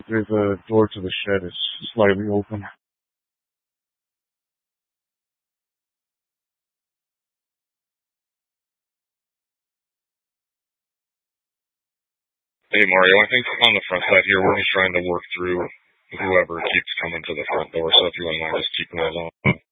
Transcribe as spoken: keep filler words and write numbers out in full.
There's a door to the shed. It's slightly open. Hey Mario, I think on the front side here we're just trying to work through whoever keeps coming to the front door, so if you wouldn't mind just keeping those on.